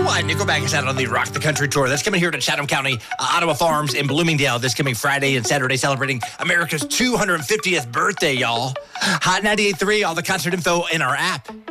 Nickelback is out on the Rock the Country tour. That's coming here to Chatham County, Ottawa Farms in Bloomingdale this coming Friday and Saturday, celebrating America's 250th birthday, y'all. Hot 98.3, all the concert info in our app.